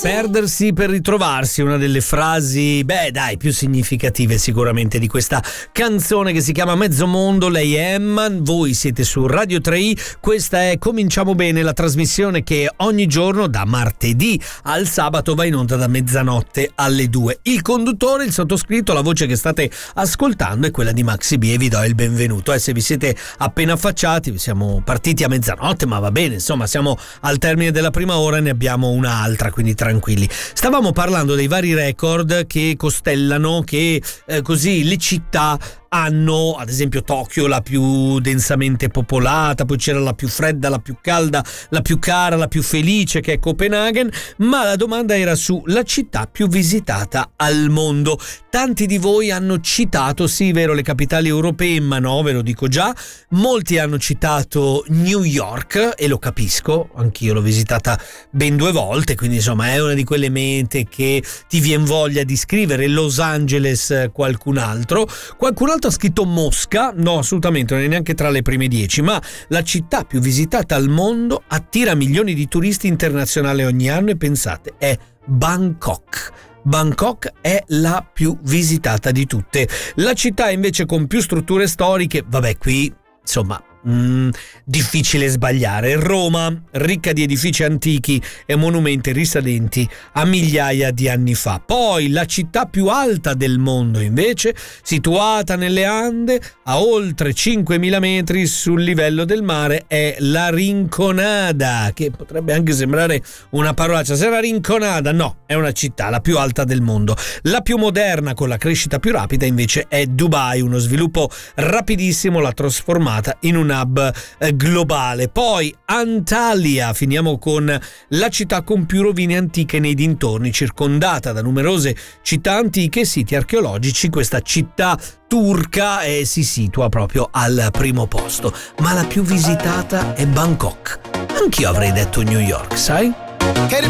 Perdersi per ritrovarsi, una delle frasi, più significative sicuramente di questa canzone che si chiama Mezzo Mondo. Lei è Emma, voi siete su Radio 3i, questa è Cominciamo Bene, la trasmissione che ogni giorno da martedì al sabato va in onda da mezzanotte alle 2. Il conduttore, il sottoscritto, la voce che state ascoltando è quella di Maxi B e vi do il benvenuto. Se vi siete appena affacciati, siamo partiti a mezzanotte, ma va bene, insomma siamo al termine della prima ora e ne abbiamo un'altra, quindi tranquilli. Stavamo parlando dei vari record che costellano, che così le città hanno, ad esempio Tokyo la più densamente popolata, poi c'era la più fredda, la più calda, la più cara, la più felice, che è Copenaghen, ma la domanda era sulla città più visitata al mondo. Tanti di voi hanno citato, sì, vero, le capitali europee, ma no, ve lo dico già, molti hanno citato New York e lo capisco, anch'io l'ho visitata ben 2 volte, quindi insomma è una di quelle mete che ti viene voglia di scrivere. Los Angeles, qualcun altro ha scritto Mosca, no, assolutamente non è neanche tra le prime 10, ma la città più visitata al mondo attira milioni di turisti internazionali ogni anno e pensate, è Bangkok. Bangkok è la più visitata di tutte. La città invece con più strutture storiche, qui insomma difficile sbagliare. Roma, ricca di edifici antichi e monumenti risalenti a migliaia di anni fa. Poi la città più alta del mondo invece, situata nelle Ande a oltre 5.000 metri sul livello del mare, è la Rinconada, che potrebbe anche sembrare una parolaccia. Se è la Rinconada, no, è una città, la più alta del mondo. La più moderna, con la crescita più rapida, invece è Dubai. Uno sviluppo rapidissimo l'ha trasformata in un hub globale. Poi Antalya, finiamo con la città con più rovine antiche nei dintorni, circondata da numerose città antiche e siti archeologici. Questa città turca si situa proprio al primo posto, ma la più visitata è Bangkok. Anch'io avrei detto New York, sai? Katy